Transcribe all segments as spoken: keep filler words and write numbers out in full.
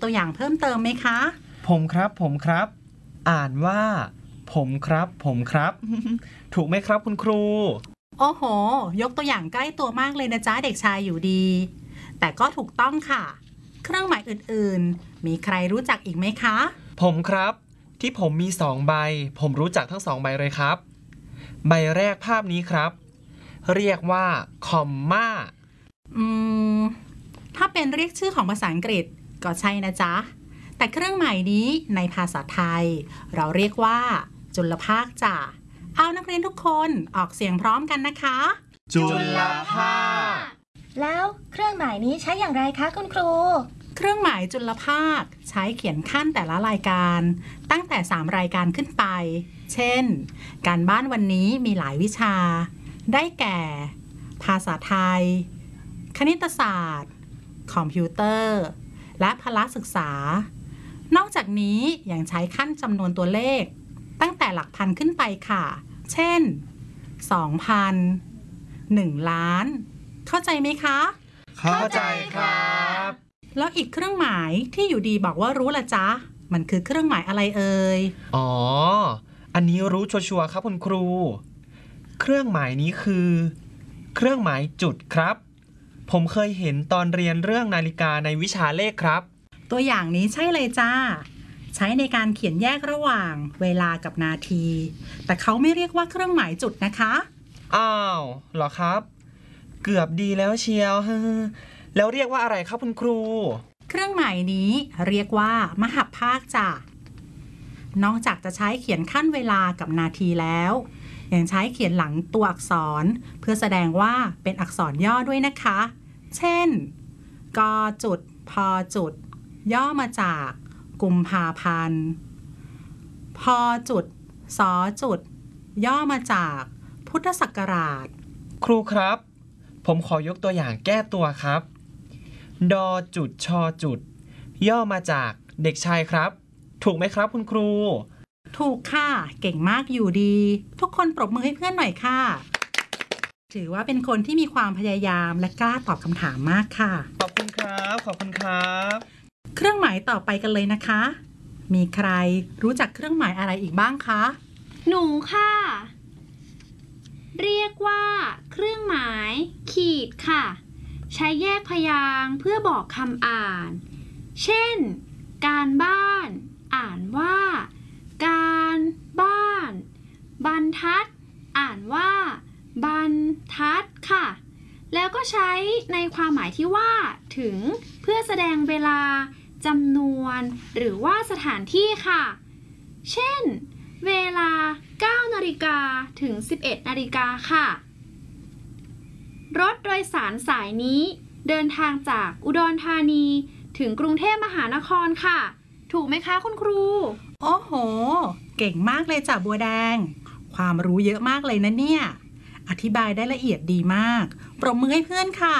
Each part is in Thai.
ตัวอย่างเพิ่มเติมไหมคะผมครับผมครับอ่านว่าผมครับผมครับ ถูกไหมครับคุณครูโอ้โหยกตัวอย่างใกล้ตัวมากเลยนะจ๊ะเด็กชายอยู่ดีแต่ก็ถูกต้องค่ะเครื่องหมายอื่นๆมีใครรู้จักอีกไหมคะผมครับที่ผมมีสองใบผมรู้จักทั้งสองใบเลยครับใบแรกภาพนี้ครับเรียกว่าคอมมาอืมถ้าเป็นเรียกชื่อของภาษาอังกฤษก็ใช่นะจ๊ะแต่เครื่องหมายนี้ในภาษาไทยเราเรียกว่าจุลภาคจ้ะเอานักเรียนทุกคนออกเสียงพร้อมกันนะคะจุลภาคแล้วเครื่องหมายนี้ใช้อย่างไรคะคุณครูเครื่องหมายจุลภาคใช้เขียนขั้นแต่ละรายการตั้งแต่สามรายการขึ้นไปเช่นการบ้านวันนี้มีหลายวิชาได้แก่ภาษาไทยคณิตศาสตร์คอมพิวเตอร์และพละศึกษานอกจากนี้ยังใช้ขั้นจำนวนตัวเลขตั้งแต่หลักพันขึ้นไปค่ะเช่น สองพัน หนึ่ง ล้านเข้าใจไหมคะเข้าใจครับแล้วอีกเครื่องหมายที่อยู่ดีบอกว่ารู้ละจ๊ะมันคือเครื่องหมายอะไรเอ่ยอ๋ออันนี้รู้ชัวร์ๆครับคุณครูเครื่องหมายนี้คือเครื่องหมายจุดครับผมเคยเห็นตอนเรียนเรื่องนาฬิกาในวิชาเลขครับตัวอย่างนี้ใช่เลยจ้าใช้ในการเขียนแยกระหว่างเวลากับนาทีแต่เขาไม่เรียกว่าเครื่องหมายจุดนะคะอ้าวเหรอครับเกือบดีแล้วเชียวแล้วเรียกว่าอะไรครับคุณครูเครื่องหมายนี้เรียกว่ามหัพภาคจ้ะนอกจากจะใช้เขียนขั้นเวลากับนาทีแล้วยังใช้เขียนหลังตัวอักษรเพื่อแสดงว่าเป็นอักษรย่อด้วยนะคะเช่นกจุดพจุดย่อมาจากกุมภาพันธ์พจุดสจุดย่อมาจากพุทธศักราชครูครับผมขอยกตัวอย่างแก้ตัวครับดจุดชจุดย่อมาจากเด็กชายครับถูกไหมครับคุณครูถูกค่ะเก่งมากอยู่ดีทุกคนปรบมือให้เพื่อนหน่อยค่ะถือว่าเป็นคนที่มีความพยายามและกล้าตอบคำถามมากค่ะขอบคุณครับขอบคุณครับเครื่องหมายต่อไปกันเลยนะคะมีใครรู้จักเครื่องหมายอะไรอีกบ้างคะหนูค่ะเรียกว่าเครื่องหมายขีดค่ะใช้แยกพยางค์เพื่อบอกคำอ่านเช่นการบ้านอ่านว่าการบ้านบรรทัดอ่านว่าบรรทัดค่ะแล้วก็ใช้ในความหมายที่ว่าถึงเพื่อแสดงเวลาจำนวนหรือว่าสถานที่ค่ะเช่นเวลา เก้านาฬิกา ถึง สิบเอ็ดนาฬิกาค่ะรถโดยสารสายนี้เดินทางจากอุดรธานีถึงกรุงเทพมหานครค่ะถูกไหมคะคุณครูโอ้โหเก่งมากเลยจ้ะบัวแดงความรู้เยอะมากเลยนะเนี่ยอธิบายได้ละเอียดดีมากปรบมือให้เพื่อนค่ะ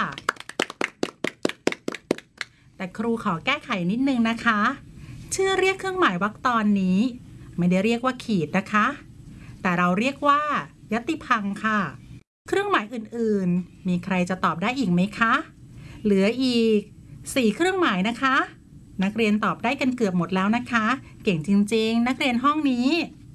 แต่ครูขอแก้ไขนิดนึงนะคะชื่อเรียกเครื่องหมายวรรคตอนนี้ไม่ได้เรียกว่าขีดนะคะแต่เราเรียกว่ายติพังค์ค่ะเครื่องหมายอื่นๆมีใครจะตอบได้อีกไหมคะเหลืออีกสี่เครื่องหมายนะคะนักเรียนตอบได้กันเกือบหมดแล้วนะคะเก่งจริงๆนักเรียนห้องนี้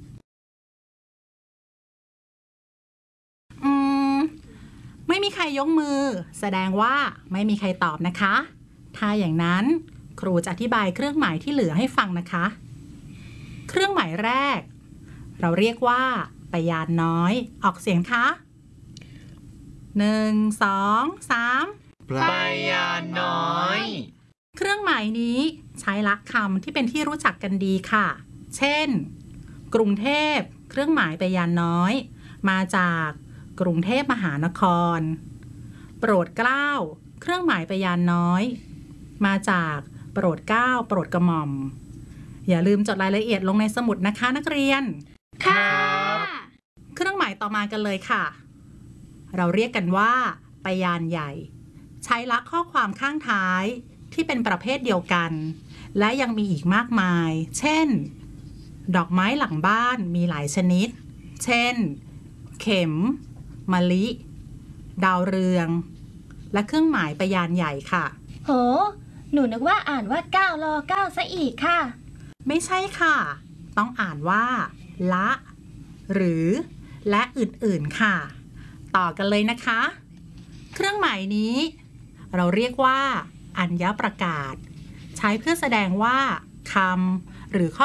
อืมไม่มีใครยกมือแสดงว่าไม่มีใครตอบนะคะถ้าอย่างนั้นครูจะอธิบายเครื่องหมายที่เหลือให้ฟังนะคะเครื่องหมายแรกเราเรียกว่าปยานน้อยออกเสียงคะหนึ่ง สอง สามปยานน้อยเครื่องหมายนี้ใช้ละคำที่เป็นที่รู้จักกันดีค่ะเช่นกรุงเทพเครื่องหมายปยานน้อยมาจากกรุงเทพมหานครโปรดเกล้าเครื่องหมายปยานน้อยมาจากโปรดเกล้าโปรดกระหม่อมอย่าลืมจดรายละเอียดลงในสมุดนะคะนักเรียนครับเครื่องหมายต่อมากันเลยค่ะเราเรียกกันว่าปยานใหญ่ใช้ละข้อความข้างท้ายที่เป็นประเภทเดียวกันและยังมีอีกมากมายเช่นดอกไม้หลังบ้านมีหลายชนิดเช่นเข็มมะลิดาวเรืองและเครื่องหมายปยานใหญ่ค่ะโหหนูนึกว่าอ่านว่าก้าวรอเก้าซะอีกค่ะไม่ใช่ค่ะ ต้องอ่านว่า ละ หรือ และอื่นๆค่ะ ต่อกันเลยนะคะ เครื่องหมายนี้ เราเรียกว่า อัญญประกาศ ใช้เพื่อแสดงว่าคำหรือข้อ